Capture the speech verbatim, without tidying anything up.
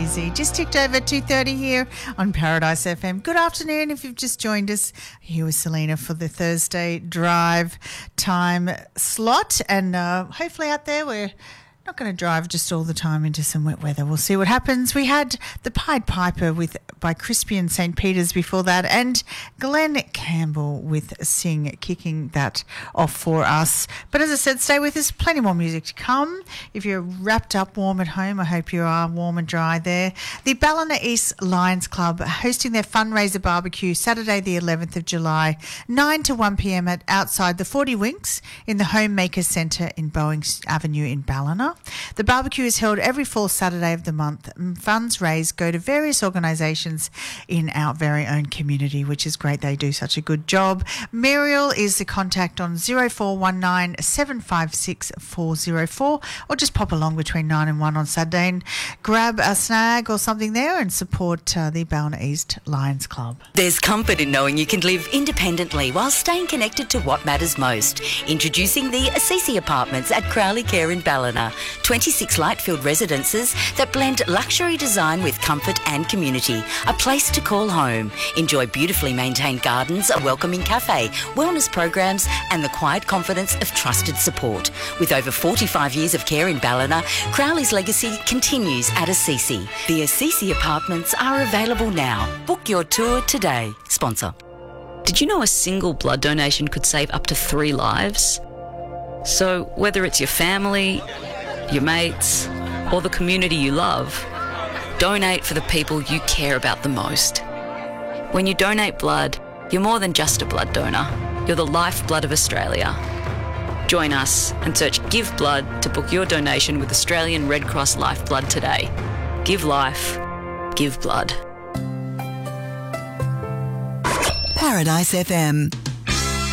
easy. Just ticked over two thirty here on Paradise F M. Good afternoon if you've just joined us. Here with Selena for the Thursday drive time slot. And uh, hopefully out there we're not going to drive just all the time into some wet weather. We'll see what happens. We had the Pied Piper with by Crispian Saint Peter's before that, and Glenn Campbell with Sing kicking that off for us. But as I said, stay with us. Plenty more music to come. If you're wrapped up warm at home, I hope you are warm and dry there. The Ballina East Lions Club hosting their fundraiser barbecue Saturday the eleventh of July, nine to one p.m. at outside the forty Winks in the Homemakers Centre in Boeing Avenue in Ballina. The barbecue is held every fourth Saturday of the month. Funds raised go to various organisations in our very own community, which is great. They do such a good job. Muriel is the contact on zero four one nine seven five six four zero four, or just pop along between nine and one on Saturday and grab a snag or something there and support uh, the Ballina East Lions Club. There's comfort in knowing you can live independently while staying connected to what matters most. Introducing the Assisi Apartments at Crowley Care in Ballina. twenty-six light-filled residences that blend luxury design with comfort and community. A place to call home. Enjoy beautifully maintained gardens, a welcoming cafe, wellness programs and the quiet confidence of trusted support. With over forty-five years of care in Ballina, Crowley's legacy continues at Assisi. The Assisi Apartments are available now. Book your tour today. Sponsor. Did you know a single blood donation could save up to three lives? So whether it's your family, your mates, or the community you love, donate for the people you care about the most. When you donate blood, you're more than just a blood donor. You're the lifeblood of Australia. Join us and search Give Blood to book your donation with Australian Red Cross Lifeblood today. Give life. Give blood. Paradise F M.